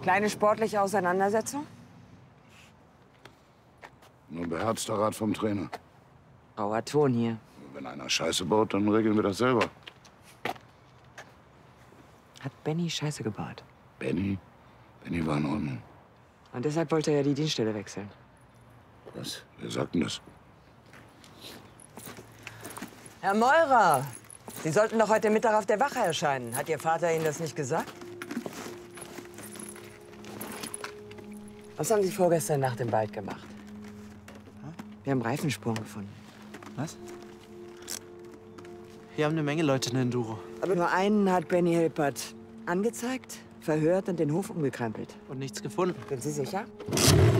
Kleine sportliche Auseinandersetzung? Nur beherzter Rat vom Trainer. Rauer Ton hier. Wenn einer Scheiße baut, dann regeln wir das selber. Hat Benny Scheiße gebaut? Benny? Benny war in Ordnung. Und deshalb wollte er ja die Dienststelle wechseln. Was? Wer sagt denn das? Herr Meurer, Sie sollten doch heute Mittag auf der Wache erscheinen. Hat Ihr Vater Ihnen das nicht gesagt? Was haben Sie vorgestern Nacht im Wald gemacht? Wir haben Reifenspuren gefunden. Was? Hier haben eine Menge Leute einen Enduro. Aber nur einen hat Benny Hilpert angezeigt, verhört und den Hof umgekrempelt. Und nichts gefunden. Sind Sie sicher?